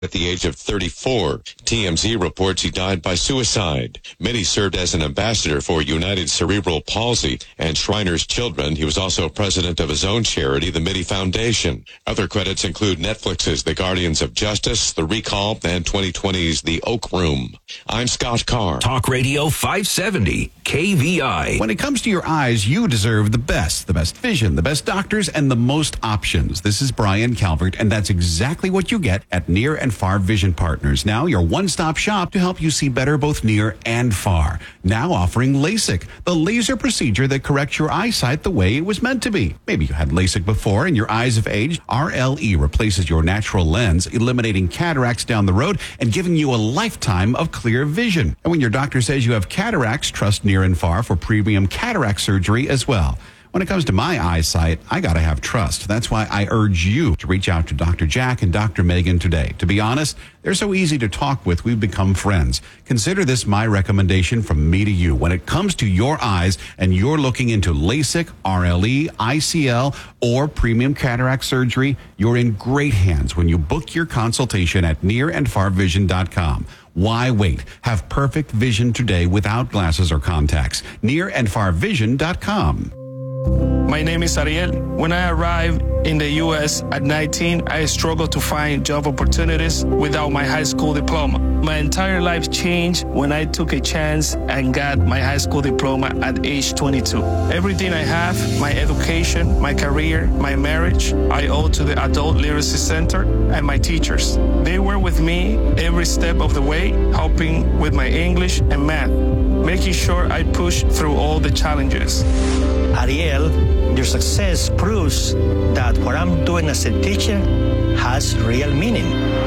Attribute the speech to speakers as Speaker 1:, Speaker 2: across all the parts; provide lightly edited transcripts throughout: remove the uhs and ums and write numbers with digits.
Speaker 1: at the age of 34. TMZ reports he died by suicide. Mitty served as an ambassador for United Cerebral Palsy and Shriners Children. He was also president of his own charity, the Mitty Foundation. Other credits include Netflix's The Guardians of Justice, The Recall, and 2020's The Oak Room. I'm Scott Carr.
Speaker 2: Talk Radio 570, KVI.
Speaker 3: When it comes to your eyes, you deserve the best vision, the best doctors, and the most options. This is Brian Calvert, and that's exactly what you get at Near and Far Vision Partners. Now your one-stop shop to help you see better both near and far. Now offering LASIK, the laser procedure that corrects your eyesight the way it was meant to be. Maybe you had LASIK before and your eyes have aged. RLE replaces your natural lens, eliminating cataracts down the road and giving you a lifetime of clear vision. And when your doctor says you have cataracts, trust Near and Far for premium cataract surgery as well. When it comes to my eyesight, I gotta have trust. That's why I urge you to reach out to Dr. Jack and Dr. Megan today. To be honest, they're so easy to talk with, we've become friends. Consider this my recommendation from me to you. When it comes to your eyes and you're looking into LASIK, RLE, ICL, or premium cataract surgery, you're in great hands when you book your consultation at nearandfarvision.com. Why wait? Have perfect vision today without glasses or contacts. Nearandfarvision.com.
Speaker 4: My name is Ariel. When I arrived in the U.S. at 19, I struggled to find job opportunities without my high school diploma. My entire life changed when I took a chance and got my high school diploma at age 22. Everything I have, my education, my career, my marriage, I owe to the Adult Literacy Center and my teachers. They were with me every step of the way, helping with my English and math, making sure I pushed through all the challenges.
Speaker 5: Ariel, your success proves that what I'm doing as a teacher has real meaning.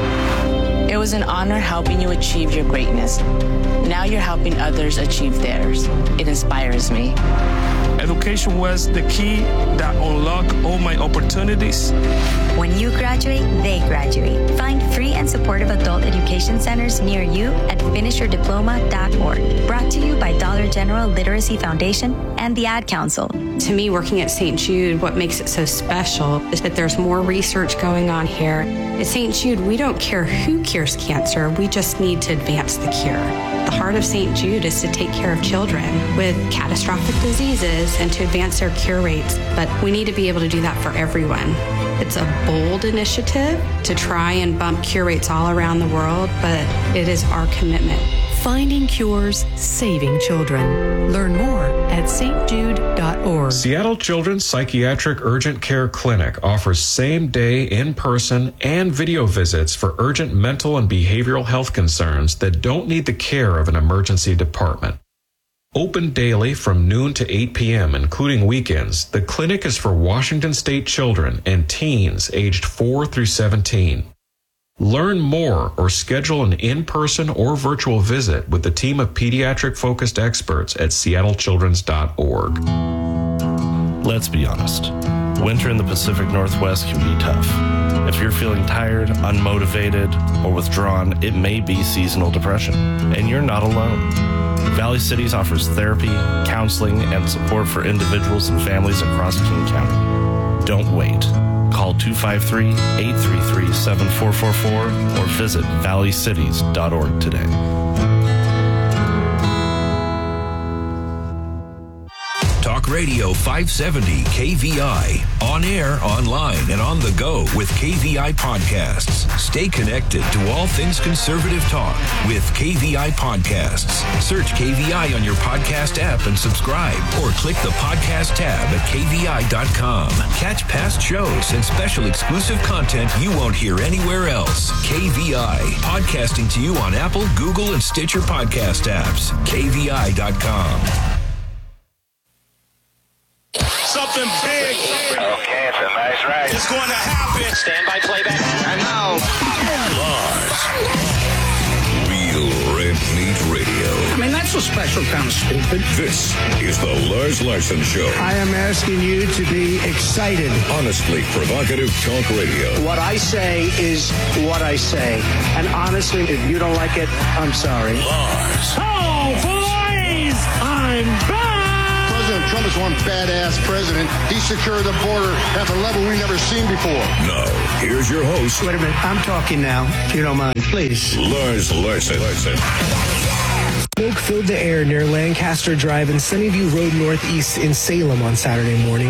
Speaker 6: It was an honor helping you achieve your greatness. Now you're helping others achieve theirs. It inspires me.
Speaker 4: Education was the key that unlocked all my opportunities.
Speaker 7: When you graduate, they graduate. Find free and supportive adult education centers near you at finishyourdiploma.org. Brought to you by Dollar General Literacy Foundation and the Ad Council.
Speaker 8: To me, working at St. Jude, what makes it so special is that there's more research going on here. At St. Jude, we don't care who cures cancer, we just need to advance the cure. The heart of St. Jude is to take care of children with catastrophic diseases and to advance their cure rates, but we need to be able to do that for everyone. It's a bold initiative to try and bump cure rates all around the world, but it is our commitment.
Speaker 9: Finding cures, saving children. Learn more at stjude.org.
Speaker 10: Seattle Children's Psychiatric Urgent Care Clinic offers same-day, in-person, and video visits for urgent mental and behavioral health concerns that don't need the care of an emergency department. Open daily from noon to 8 p.m., including weekends, the clinic is for Washington State children and teens aged 4 through 17. Learn more or schedule an in-person or virtual visit with the team of pediatric-focused experts at seattlechildrens.org.
Speaker 11: Let's be honest. Winter in the Pacific Northwest can be tough. If you're feeling tired, unmotivated, or withdrawn, it may be seasonal depression, and you're not alone. Valley Cities offers therapy, counseling, and support for individuals and families across King County. Don't wait. Call 253-833-7444 or visit valleycities.org today.
Speaker 2: Talk Radio 570 KVI. On air, online, and on the go with KVI Podcasts. Stay connected to all things conservative talk with KVI Podcasts. Search KVI on your podcast app and subscribe, or click the podcast tab at kvi.com. Catch past shows and special exclusive content you won't hear anywhere else. KVI, podcasting to you on Apple, Google, and Stitcher podcast apps. KVI.com.
Speaker 12: Something big.
Speaker 13: Okay, it's a nice ride.
Speaker 12: It's going to happen.
Speaker 13: Stand by playback. And now,
Speaker 14: Real Red Meat Radio.
Speaker 15: I mean, that's a special kind of stupid.
Speaker 14: This is the Lars Larson Show.
Speaker 15: I am asking you to be excited.
Speaker 14: Honestly provocative talk radio.
Speaker 15: What I say is what I say. And honestly, if you don't like it, I'm sorry.
Speaker 14: Lars.
Speaker 12: Oh, boys! I'm back!
Speaker 16: President Trump is one badass president. He secured the border at the level we've never seen before.
Speaker 14: Now, here's your host.
Speaker 15: Wait a minute. I'm talking now, if you don't mind, please.
Speaker 14: Lars Larson.
Speaker 17: Smoke filled the air near Lancaster Drive and Sunnyview Road Northeast in Salem on Saturday morning.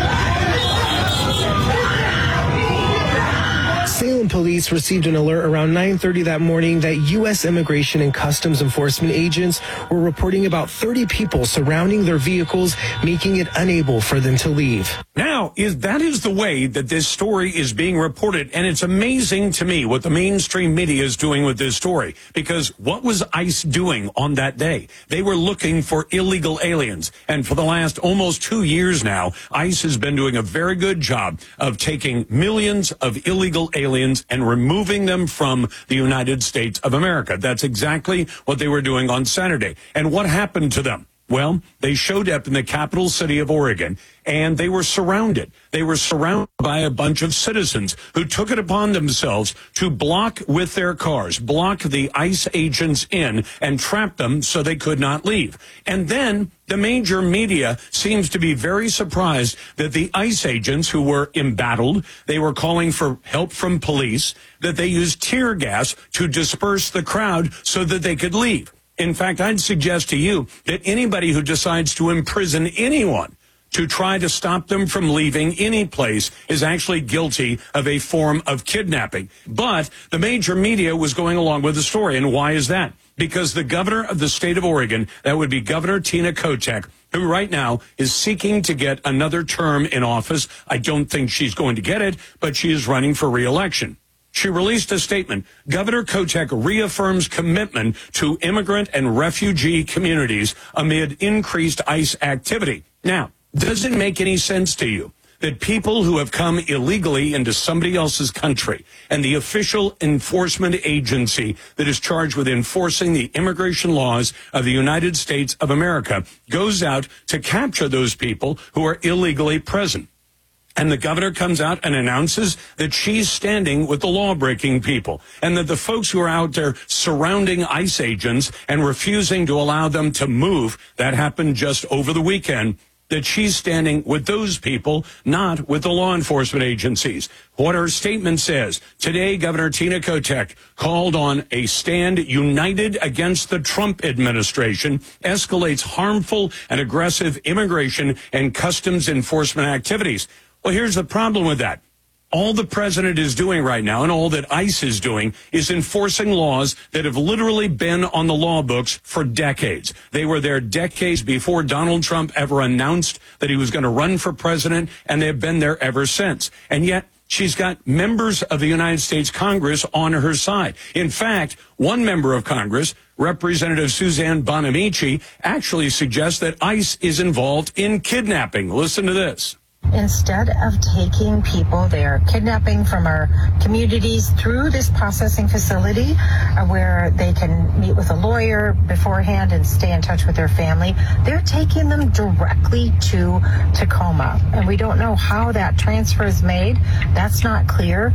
Speaker 17: Salem police received an alert around 9:30 that morning that U.S. Immigration and Customs Enforcement agents were reporting about 30 people surrounding their vehicles, making it unable for them to leave.
Speaker 18: Now, that is the way that this story is being reported, and it's amazing to me what the mainstream media is doing with this story, because what was ICE doing on that day? They were looking for illegal aliens, and for the last almost 2 years now, ICE has been doing a very good job of taking millions of illegal aliens and removing them from the United States of America. That's exactly what they were doing on Saturday. And what happened to them? Well, they showed up in the capital city of Oregon, and they were surrounded. They were surrounded by a bunch of citizens who took it upon themselves to block with their cars, block the ICE agents in and trap them so they could not leave. And then the major media seems to be very surprised that the ICE agents who were embattled, they were calling for help from police, that they used tear gas to disperse the crowd so that they could leave. In fact, I'd suggest to you that anybody who decides to imprison anyone to try to stop them from leaving any place is actually guilty of a form of kidnapping. But the major media was going along with the story. And why is that? Because the governor of the state of Oregon, that would be Governor Tina Kotek, who right now is seeking to get another term in office. I don't think she's going to get it, but she is running for re-election. She released a statement. Governor Kotek reaffirms commitment to immigrant and refugee communities amid increased ICE activity. Now, does it make any sense to you that people who have come illegally into somebody else's country and the official enforcement agency that is charged with enforcing the immigration laws of the United States of America goes out to capture those people who are illegally present? And the governor comes out and announces that she's standing with the law-breaking people, and that the folks who are out there surrounding ICE agents and refusing to allow them to move, that happened just over the weekend, that she's standing with those people, not with the law enforcement agencies. What her statement says, today Governor Tina Kotek called on a stand united against the Trump administration, escalates harmful and aggressive immigration and customs enforcement activities. Well, here's the problem with that. All the president is doing right now, and all that ICE is doing, is enforcing laws that have literally been on the law books for decades. They were there decades before Donald Trump ever announced that he was going to run for president, and they've been there ever since. And yet, she's got members of the United States Congress on her side. In fact, one member of Congress, Representative Suzanne Bonamici, actually suggests that ICE is involved in kidnapping. Listen to this.
Speaker 19: Instead of taking people, they are kidnapping from our communities through this processing facility where they can meet with a lawyer beforehand and stay in touch with their family. They're taking them directly to Tacoma. And we don't know how that transfer is made. That's not clear.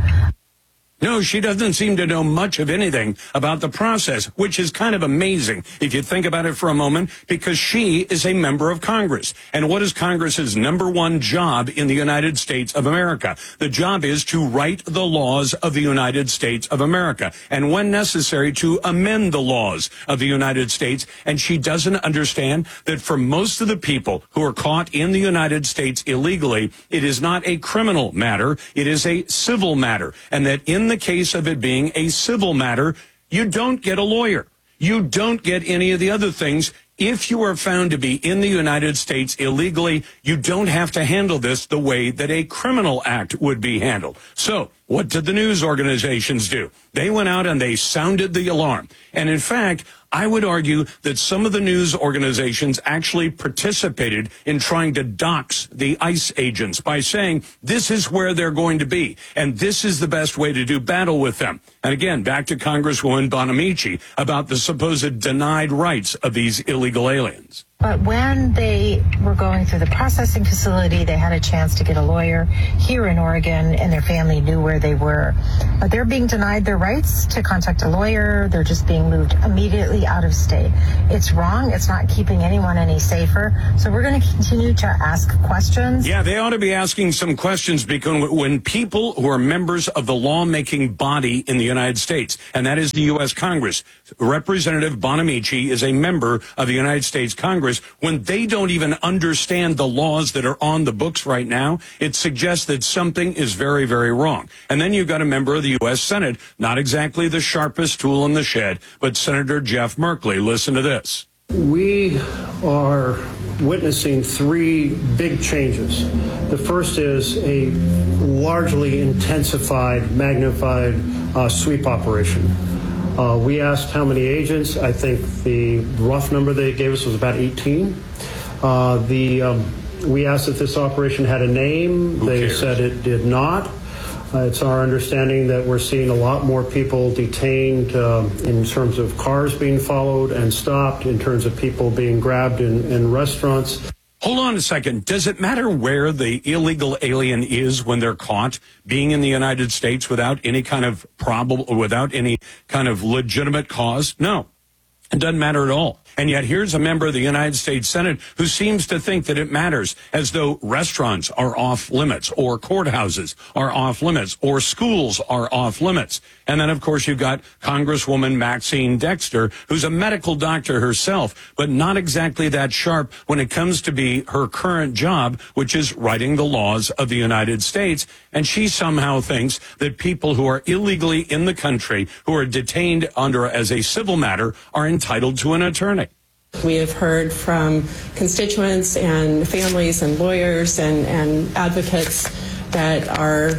Speaker 18: No, she doesn't seem to know much of anything about the process, which is kind of amazing if you think about it for a moment, because she is a member of Congress. And what is Congress's number one job in the United States of America? The job is to write the laws of the United States of America, and when necessary, to amend the laws of the United States. And she doesn't understand that for most of the people who are caught in the United States illegally, it is not a criminal matter, it is a civil matter, and that in the case of it being a civil matter, you don't get a lawyer. You don't get any of the other things. If you are found to be in the United States illegally, you don't have to handle this the way that a criminal act would be handled. So what did the news organizations do? They went out and they sounded the alarm. And in fact, I would argue that some of the news organizations actually participated in trying to dox the ICE agents by saying this is where they're going to be, and this is the best way to do battle with them. And again, back to Congresswoman Bonamici about the supposed denied rights of these illegal aliens.
Speaker 19: But when they were going through the processing facility, they had a chance to get a lawyer here in Oregon, and their family knew where they were. But they're being denied their rights to contact a lawyer. They're just being moved immediately out of state. It's wrong. It's not keeping anyone any safer. So we're going to continue to ask questions.
Speaker 18: Yeah, they ought to be asking some questions, because when people who are members of the lawmaking body in the United States, and that is the U.S. Congress, Representative Bonamici is a member of the United States Congress, when they don't even understand the laws that are on the books right now, it suggests that something is very, very wrong. And then you've got a member of the U.S. Senate, not exactly the sharpest tool in the shed, but Senator Jeff Merkley. Listen to this.
Speaker 15: We are witnessing three big changes. The first is a largely intensified, magnified sweep operation. We asked how many agents. I think the rough number they gave us was about 18. We asked if this operation had a name. They said it did not. It's our understanding that we're seeing a lot more people detained in terms of cars being followed and stopped, in terms of people being grabbed in restaurants.
Speaker 18: Hold on a second. Does it matter where the illegal alien is when they're caught being in the United States without any kind of problem, or without any kind of legitimate cause? No, it doesn't matter at all. And yet here's a member of the United States Senate who seems to think that it matters, as though restaurants are off limits, or courthouses are off limits, or schools are off limits. And then, of course, you've got Congresswoman Maxine Dexter, who's a medical doctor herself, but not exactly that sharp when it comes to be her current job, which is writing the laws of the United States. And she somehow thinks that people who are illegally in the country, who are detained under as a civil matter, are entitled to an attorney.
Speaker 20: We have heard from constituents and families and lawyers and advocates that our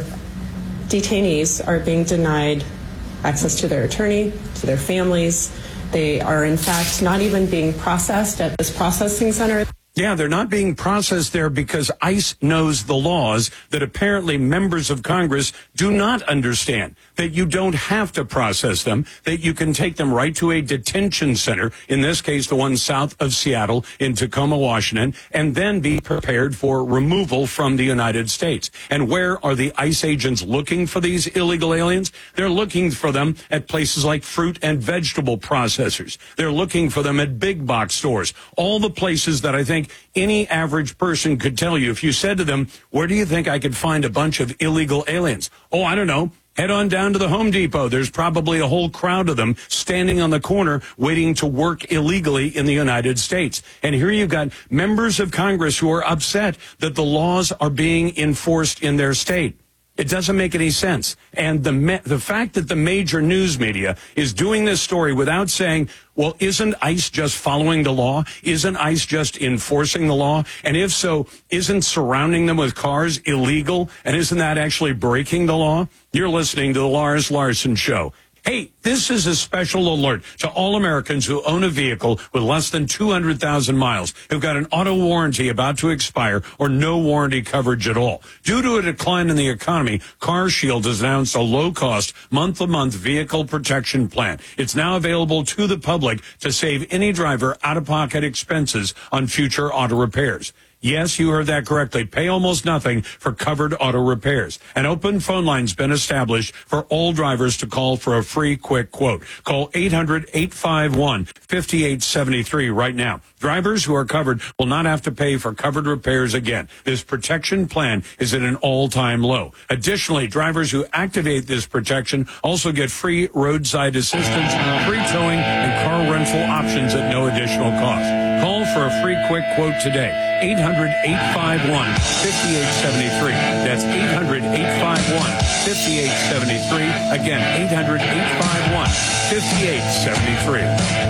Speaker 20: detainees are being denied access to their attorney, to their families. They are, in fact, not even being processed at this processing center.
Speaker 18: Yeah, they're not being processed there because ICE knows the laws that apparently members of Congress do not understand, that you don't have to process them, that you can take them right to a detention center, in this case, the one south of Seattle in Tacoma, Washington, and then be prepared for removal from the United States. And where are the ICE agents looking for these illegal aliens? They're looking for them at places like fruit and vegetable processors. They're looking for them at big box stores, all the places that I think any average person could tell you. If you said to them, where do you think I could find a bunch of illegal aliens? Oh, I don't know. Head on down to the Home Depot. There's probably a whole crowd of them standing on the corner waiting to work illegally in the United States. And here you've got members of Congress who are upset that the laws are being enforced in their state. It doesn't make any sense. And the fact that the major news media is doing this story without saying, well, isn't ICE just following the law? Isn't ICE just enforcing the law? And if so, isn't surrounding them with cars illegal? And isn't that actually breaking the law? You're listening to The Lars Larson Show. Hey, this is a special alert to all Americans who own a vehicle with less than 200,000 miles, who've got an auto warranty about to expire or no warranty coverage at all. Due to a decline in the economy, CarShield has announced a low-cost, month-to-month vehicle protection plan. It's now available to the public to save any driver out-of-pocket expenses on future auto repairs. Yes, you heard that correctly. Pay almost nothing for covered auto repairs. An open phone line's been established for all drivers to call for a free quick quote. Call 800-851-5873 right now. Drivers who are covered will not have to pay for covered repairs again. This protection plan is at an all-time low. Additionally, drivers who activate this protection also get free roadside assistance, free towing, and car rental options at no additional cost. Call for a free quick quote today. 800-851-5873. That's 800-851-5873. Again, 800-851-5873.